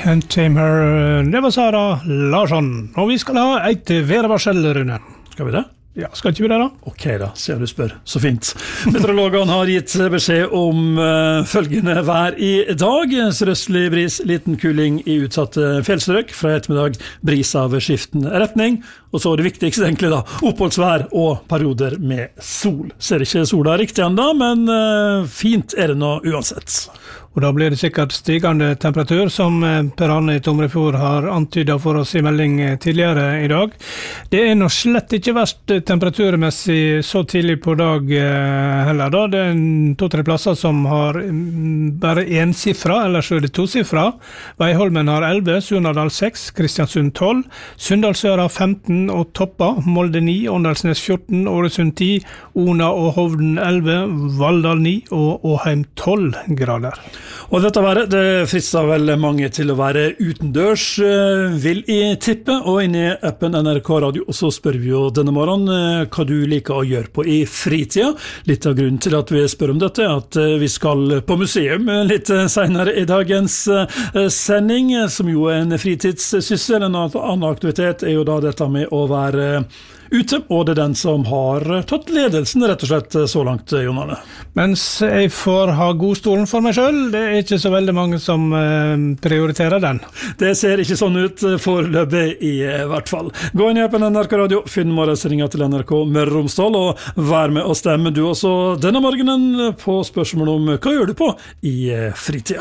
Can't Tame Her, det var Sara Larsson. Og vi skal ha et værvarsel, Rune. Skal vi det? Ja, skal ikke vi det da? Ok da, ser du spør. Så fint. Meteorologene har gitt beskjed om følgende vær i dag. Sørøstlig bris, liten kuling i utsatte fjellstrøk. Fra ettermiddag bris av skiftende retning. Og så det viktigste egentlig da, oppholdsvær og perioder med sol. Ser ikke sola riktig enda, men fint er det nå uansett. Og da blir det sikkert stigende temperatur, som Per Arne i Tomrefjord har antydet for oss i melding tidligere i dag. Det er nå slett ikke verst temperaturmessig så tidlig på dag heller da. Det er 2-3 plasser som har bare ensifra, eller så er det tosifra. Veiholmen har 11, Surnadal 6, Kristiansund 12, Sunndalsøra 15 og Toppa, Molde 9, Åndalsnes 14, Åresund 10, Ona og Hovden 11, Valldal 9 og Åheim 12 grader. Og dette været, det frister vel mange til å være utendørs, vil jeg tippe, og inne i appen NRK Radio, og så spør vi jo denne morgenen hva du liker å gjøre på i fritida. Litt av grunnen til at vi spør om dette er at vi skal på museum litt senere i dagens sending, som jo er en fritidssyssel. En annen aktivitet er jo da dette med å være ute, og det er den som har tatt ledelsen rett og slett så langt, Jon Arne. Mens jeg får ha godstolen for meg selv, det er ikke så veldig mange som prioriterer den. Det ser ikke sånn ut foreløpig i hvert fall. Gå inn i appen NRK Radio, finn morgensendinga til NRK Møre og Romsdal, og vær med og stemme du også denne morgenen på spørsmål om hva gjør du på i fritida.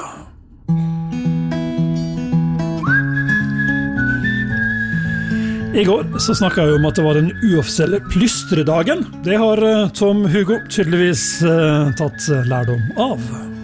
I går så snakket jeg om at det var den uoffisielle plystredagen. Det har Tom Hugo tydeligvis tatt lærdom av.